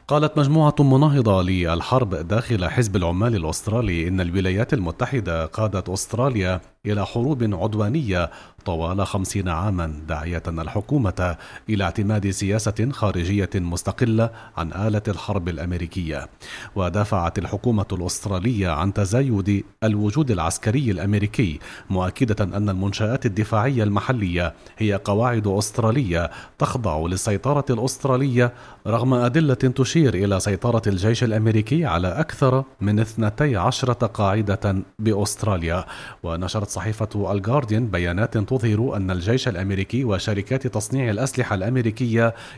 قالت مجموعة مناهضة للحرب داخل حزب العمال الأسترالي إن الولايات المتحدة قادت أستراليا إلى حروب عدوانية طوال 50 عاما، داعية الحكومة إلى اعتماد سياسة خارجية مستقلة عن آلة الحرب الأمريكية. ودافعت الحكومة الأسترالية عن تزايد الوجود العسكري الأمريكي، مؤكدة أن المنشآت الدفاعية المحلية هي قواعد أسترالية تخضع للسيطرة الأسترالية، رغم أدلة تشير إلى سيطرة الجيش الأمريكي على أكثر من 12 قاعدة بأستراليا. ونشرت صحيفة الجارديان بيانات تظهر أن الجيش الأمريكي وشركات تصنيع الأسلحة الأمريكية